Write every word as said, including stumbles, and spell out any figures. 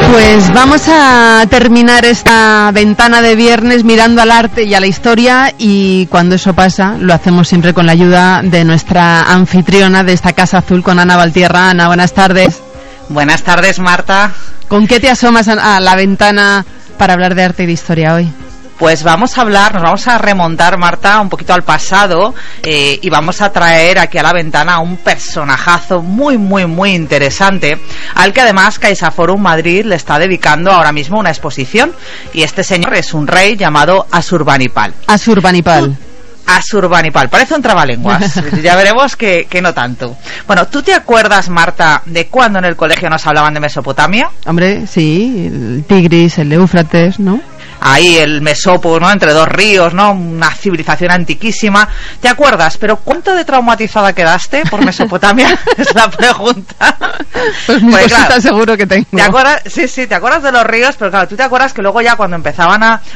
Pues vamos a terminar esta ventana de viernes mirando al arte y a la historia, y cuando eso pasa lo hacemos siempre con la ayuda de nuestra anfitriona de esta Casa Azul, con Ana Valtierra. Ana, buenas tardes. Buenas tardes, Marta. ¿Con qué te asomas a la ventana para hablar de arte y de historia hoy? Pues vamos a hablar, nos vamos a remontar, Marta, un poquito al pasado, eh, y vamos a traer aquí a la ventana a un personajazo muy, muy, muy interesante, al que además CaixaForum Madrid le está dedicando ahora mismo una exposición, y este señor es un rey llamado Asurbanipal. Asurbanipal. Asurbanipal, parece un trabalenguas, ya veremos que, que no tanto. Bueno, ¿tú te acuerdas, Marta, de cuando en el colegio nos hablaban de Mesopotamia? Hombre, sí, el Tigris, el Éufrates, ¿no? Ahí el Mesopo, ¿no? Entre dos ríos, ¿no? Una civilización antiquísima. ¿Te acuerdas? Pero ¿cuánto de traumatizada quedaste por Mesopotamia? Es la pregunta. Pues mi cosita, claro, seguro que tengo. ¿Te acuerdas? Sí, sí, te acuerdas de los ríos, pero claro, tú te acuerdas que luego ya cuando empezaban a